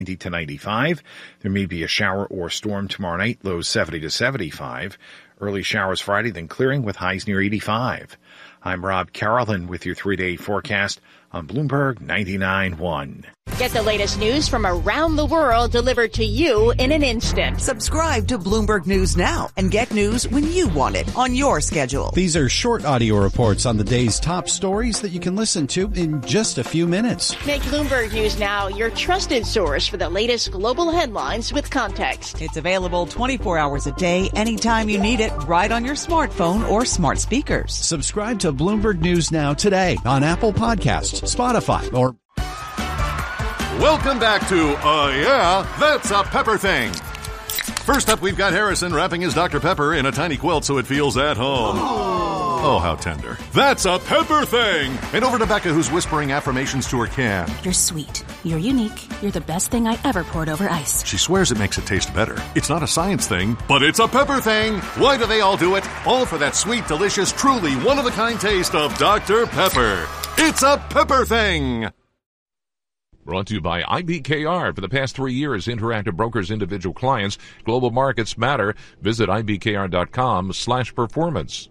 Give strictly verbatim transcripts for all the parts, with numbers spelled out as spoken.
ninety to ninety-five. There may be a shower or storm tomorrow night, lows seventy to seventy-five. Early showers Friday, then clearing with highs near eighty-five. I'm Rob Carrollton with your three-day forecast on Bloomberg ninety-nine point one. Get the latest news from around the world delivered to you in an instant. Subscribe to Bloomberg News now and get news when you want it on your schedule. These are short audio reports on the day's top stories that you can listen to in just a few minutes. Make Bloomberg News Now your trusted source for the latest global headlines with context. It's available twenty-four hours a day, anytime you need it, right on your smartphone or smart speakers. Subscribe to Bloomberg News Now today on Apple Podcasts, Spotify, or... Welcome back to, uh, yeah, that's a Pepper Thing. First up, we've got Harrison wrapping his Doctor Pepper in a tiny quilt so it feels at home. Oh, oh how tender. That's a Pepper Thing. And over to Becca, who's whispering affirmations to her can. You're sweet. You're unique. You're the best thing I ever poured over ice. She swears it makes it taste better. It's not a science thing, but it's a Pepper Thing. Why do they all do it? All for that sweet, delicious, truly one-of-a-kind taste of Doctor Pepper. It's a Pepper Thing. Brought to you by I B K R. For the past three years, Interactive Brokers, individual clients, global markets matter. Visit ibkr.com slash performance.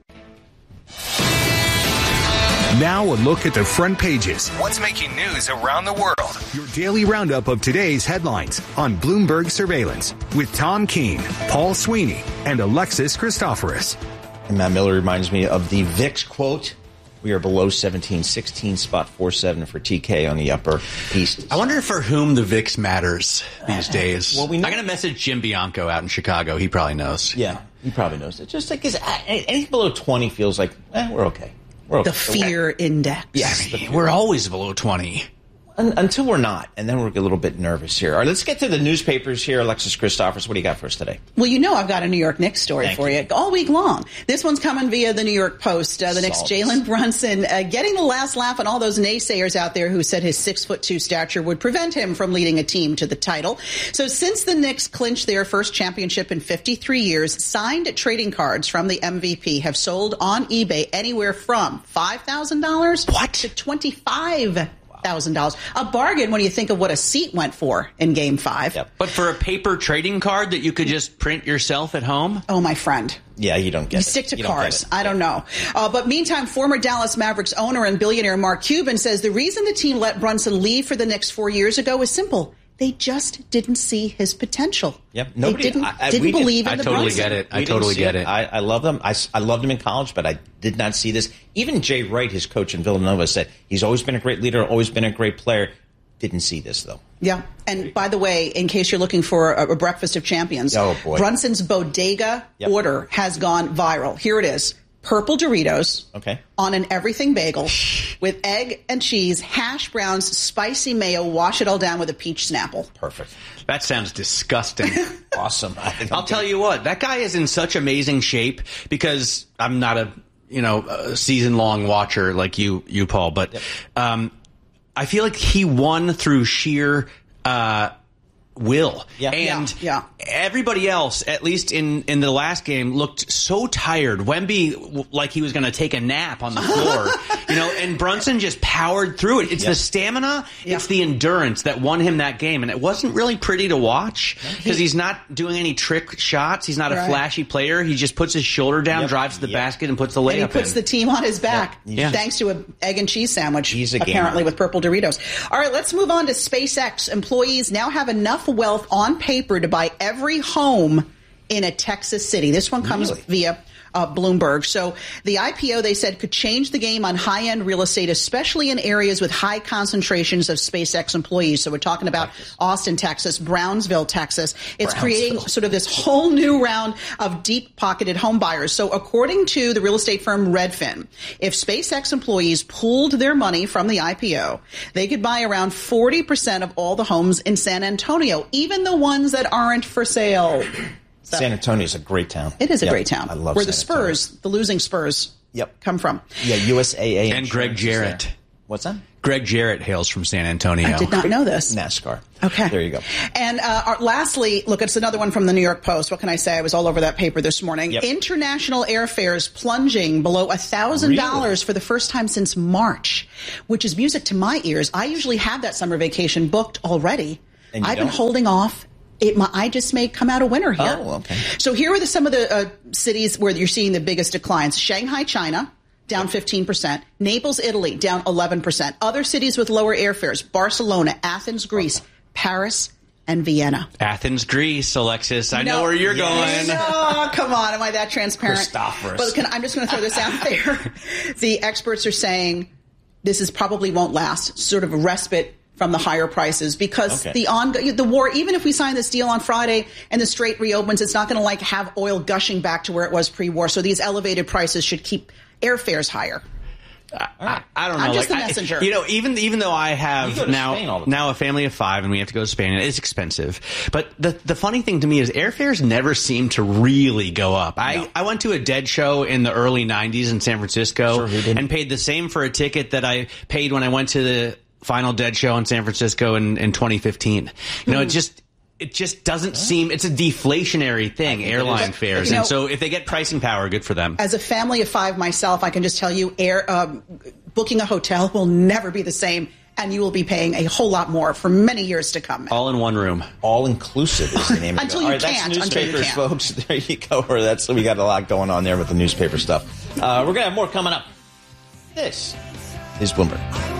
Now a look at the front pages. What's making news around the world? Your daily roundup of today's headlines on Bloomberg Surveillance with Tom Keene, Paul Sweeney, and Alexis Christoforous. And Matt Miller reminds me of the V I X quote. We are below seventeen, sixteen, spot four seven for T K on the upper east. I wonder for whom the V I X matters these days. Well, we know. I'm going to message Jim Bianco out in Chicago. He probably knows. Yeah, he probably knows. It's just like, cause anything below twenty feels like, eh, we're okay. We're okay. The fear okay. index. Yes. I mean, we're always below twenty. Until we're not, and then we're a little bit nervous here. All right, let's get to the newspapers here. Alexis Christoforous, what do you got for us today? Well, you know I've got a New York Knicks story Thank for you. you all week long. This one's coming via the New York Post. Uh, the Knicks' Jalen Brunson uh, getting the last laugh on all those naysayers out there who said his six foot two stature would prevent him from leading a team to the title. So since the Knicks clinched their first championship in fifty-three years, signed trading cards from the M V P have sold on eBay anywhere from five thousand dollars what? to twenty-five thousand dollars. Thousand dollars, a bargain when you think of what a seat went for in Game Five. Yep. But for a paper trading card that you could just print yourself at home. Oh, my friend. Yeah, you don't get you it. Stick to you cars. I don't know. Uh, but meantime, former Dallas Mavericks owner and billionaire Mark Cuban says the reason the team let Brunson leave for the Knicks four years ago is simple. They just didn't see his potential. Yep. Nobody they didn't, I, I, didn't believe did. in I the totally Brunson. get it. I We totally get it. it. I, I love them. I, I loved him in college, but I did not see this. Even Jay Wright, his coach in Villanova, said he's always been a great leader, always been a great player. Didn't see this, though. Yeah. And by the way, in case you're looking for a, a breakfast of champions, oh, boy. Brunson's bodega yep. order has gone viral. Here it is. Purple Doritos okay. on an everything bagel with egg and cheese, hash browns, spicy mayo, wash it all down with a peach Snapple. Perfect. That sounds disgusting. Awesome. I think I'll tell you what, that guy is in such amazing shape because I'm not a, you know, a season-long watcher like you, you Paul, but yep. um, I feel like he won through sheer uh, will. Yeah. And yeah, yeah. everybody else, at least in, in the last game, looked so tired. Wemby, like he was going to take a nap on the floor, you know, and Brunson just powered through it. It's yep. the stamina, yep. it's the endurance that won him that game. And it wasn't really pretty to watch because he's not doing any trick shots. He's not a right. flashy player. He just puts his shoulder down, yep. drives to the yep. basket, and puts the layup in. And he puts in. the team on his back yep. yeah. thanks to an egg and cheese sandwich, he's a apparently gamer. with Purple Doritos. All right, let's move on to SpaceX. Employees now have enough wealth on paper to buy every home in a Texas city. This one comes really? via uh, Bloomberg. So the I P O, they said, could change the game on high-end real estate, especially in areas with high concentrations of SpaceX employees. So we're talking about Texas. Austin, Texas, Brownsville, Texas. It's Brownsville. creating sort of this whole new round of deep-pocketed home buyers. So according to the real estate firm Redfin, if SpaceX employees pooled their money from the I P O, they could buy around forty percent of all the homes in San Antonio, even the ones that aren't for sale. So, San Antonio is a great town. It is a yep. great town. I love Where San the Spurs, Antonio. the losing Spurs, yep. come from. Yeah, U S A A. And Greg Jarrett. What's that? Greg Jarrett hails from San Antonio. I did not know this. NASCAR. Okay. There you go. And uh, our, lastly, look, it's another one from the New York Post. What can I say? I was all over that paper this morning. Yep. International airfares plunging below one thousand dollars really? for the first time since March, which is music to my ears. I usually have that summer vacation booked already. And you I've don't? been holding off. It, my, I just may come out a winner here. Oh, okay. So here are the, some of the uh, cities where you're seeing the biggest declines. Shanghai, China, down fifteen percent. Naples, Italy, down eleven percent. Other cities with lower airfares, Barcelona, Athens, Greece, Paris, and Vienna. Athens, Greece, Alexis. I No. know where you're Yes. going. Oh, come on. Am I that transparent? Christophorus. But can, I'm just going to throw this out there. The experts are saying this is probably won't last, sort of a respite from the higher prices because Okay. the on the war, even if we sign this deal on Friday and the Strait reopens, it's not going to like have oil gushing back to where it was pre-war. So these elevated prices should keep airfares higher. I, I don't know. I'm just like, the messenger. I, you know, even even though I You go have to now Spain all the time. now a family of five and we have to go to Spain, and it's expensive. But the the funny thing to me is airfares never seem to really go up. No. I, I went to a Dead show in the early nineties in San Francisco Sure, who didn't? and paid the same for a ticket that I paid when I went to the final Dead show in San Francisco in, in twenty fifteen. You know, it just it just doesn't seem it's a deflationary thing, airline fares. You know, and so if they get pricing power, good for them. As a family of five myself, I can just tell you, air um, booking a hotel will never be the same, and you will be paying a whole lot more for many years to come. All in one room. All inclusive is the name of it. Until you All right, can't, that's until you newspapers, can't. folks. There you go. Or that's we got a lot going on there with the newspaper stuff. Uh, we're gonna have more coming up. This is Bloomberg.